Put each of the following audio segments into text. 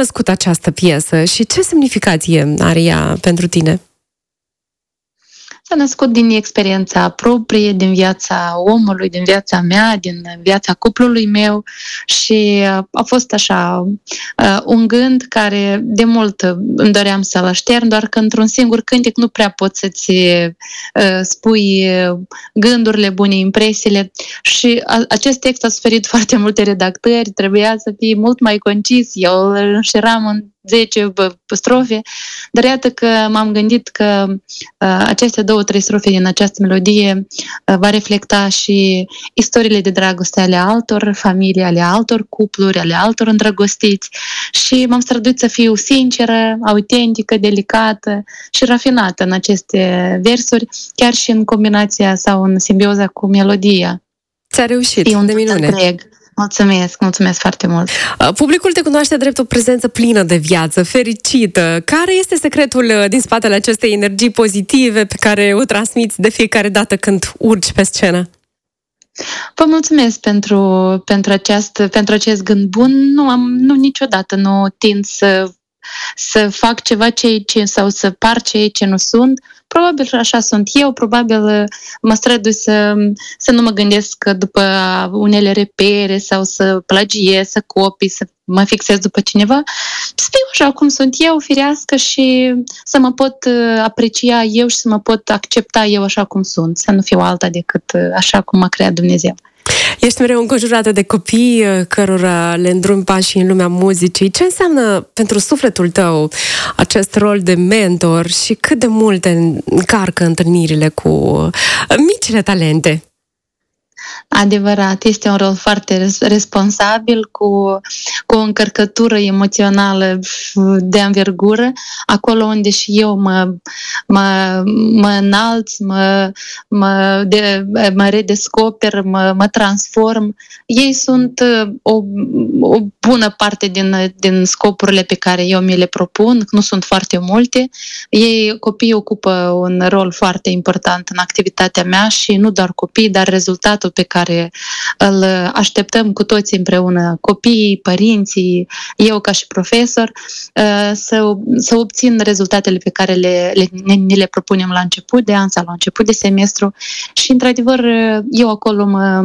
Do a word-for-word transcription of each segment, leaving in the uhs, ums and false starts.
născut această piesă și ce semnificație are ea pentru tine? S-a născut din experiența proprie, din viața omului, din viața mea, din viața cuplului meu și a fost așa un gând care de mult îmi doream să-l aștern, doar că într-un singur cântec nu prea poți să-ți spui gândurile bune, impresiile și acest text a suferit foarte multe redactări, trebuia să fie mult mai concis, eu îl înșiram în zece strofe, dar iată că m-am gândit că uh, aceste două, trei strofe din această melodie uh, va reflecta și istoriile de dragoste ale altor familii, ale altor cupluri, ale altor îndrăgostiți și m-am străduit să fiu sinceră, autentică, delicată și rafinată în aceste versuri, chiar și în combinația sau în simbioza cu melodia. Ți-a reușit, e un de minune. Întreg. Mulțumesc, mulțumesc foarte mult. Publicul te cunoaște drept o prezență plină de viață, fericită. Care este secretul din spatele acestei energii pozitive pe care o transmiți de fiecare dată când urci pe scenă? Vă mulțumesc pentru, pentru, această, pentru acest gând bun. Nu am nu niciodată nu tind să, să fac ceva ce, ce, sau să par ceea ce nu sunt. Probabil așa sunt eu, probabil mă strădui să, să nu mă gândesc după unele repere sau să plagiez, să copii, să mă fixez după cineva. Să fiu așa cum sunt eu, firească și să mă pot aprecia eu și să mă pot accepta eu așa cum sunt, să nu fiu alta decât așa cum m-a creat Dumnezeu. Ești mereu înconjurată de copii cărora le îndrumi pașii în lumea muzicii. Ce înseamnă pentru sufletul tău acest rol de mentor și cât de mult te încarcă întâlnirile cu micile talente? Adevărat, este un rol foarte responsabil, cu, cu o încărcătură emoțională de anvergură, acolo unde și eu mă, mă, mă înalț, mă, mă, de, mă redescoper, mă, mă transform. Ei sunt o, o bună parte din, din scopurile pe care eu mi le propun, nu sunt foarte multe. Ei, copiii ocupă un rol foarte important în activitatea mea și nu doar copii, dar rezultatul pe care îl așteptăm cu toții împreună, copiii, părinții, eu ca și profesor, să, să obțin rezultatele pe care le, le, ne le propunem la început de an sau la început de semestru și, într-adevăr, eu acolo mă,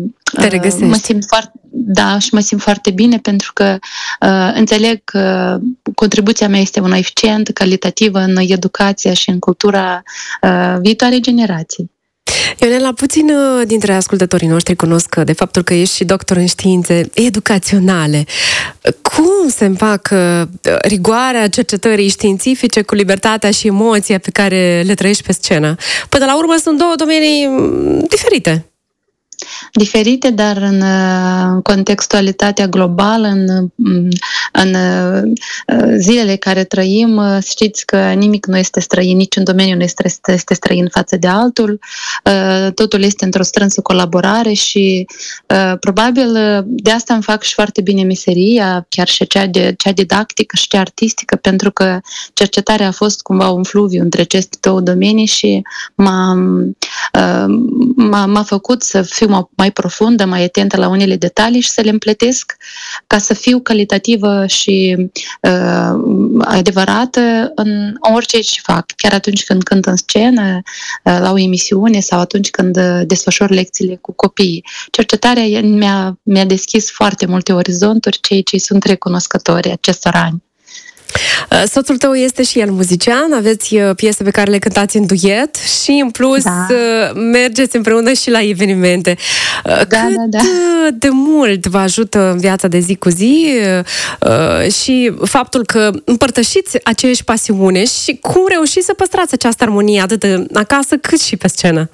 mă simt foarte, da, și mă simt foarte bine pentru că uh, înțeleg că contribuția mea este una eficientă, calitativă în educația și în cultura uh, viitoarei generații. Ionela, puțin dintre ascultătorii noștri cunosc de faptul că ești și doctor în științe educaționale. Cum se împacă rigoarea cercetării științifice cu libertatea și emoția pe care le trăiești pe scenă? Până la urmă sunt două domenii diferite. Diferite, dar în contextualitatea globală, în, în zilele care trăim, știți că nimic nu este străin, niciun domeniu nu este, este străin față de altul, totul este într-o strânsă colaborare și probabil de asta îmi fac și foarte bine meseria, chiar și cea, de, cea didactică și cea artistică, pentru că cercetarea a fost cumva un fluviu între aceste două domenii și m-a, m-a, m-a făcut să fiu mai profundă, mai atentă la unele detalii și să le împletesc ca să fiu calitativă și uh, adevărată în orice ce fac. Chiar atunci când cânt în scenă, uh, la o emisiune sau atunci când desfășor lecțiile cu copiii. Cercetarea mi-a, mi-a deschis foarte multe orizonturi, cei ce sunt recunoscători acestor ani. Soțul tău este și el muzician, aveți piese pe care le cântați în duet și în plus da. mergeți împreună și la evenimente. Da, Cât da, da. de mult vă ajută în viața de zi cu zi și faptul că împărtășiți aceeași pasiune și cum reușiți să păstrați această armonie atât acasă cât și pe scenă?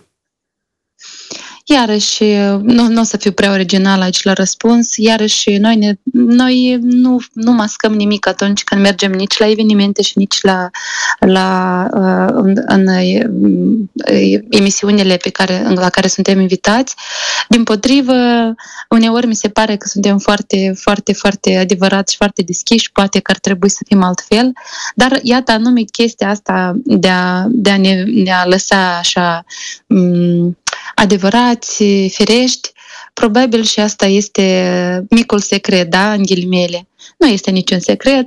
Iarăși, nu, nu o să fiu prea original aici la răspuns, iarăși noi, ne, noi nu, nu mascăm nimic atunci când mergem nici la evenimente și nici la, la în, în emisiunile pe care, la care suntem invitați. Dimpotrivă, uneori mi se pare că suntem foarte, foarte, foarte adevărați și foarte deschiși, poate că ar trebui să fim altfel, dar iată anume chestia asta de a, de a ne de a lăsa așa m- adevărați, firești, probabil și asta este micul secret, da, în ghilimele. Nu este niciun secret,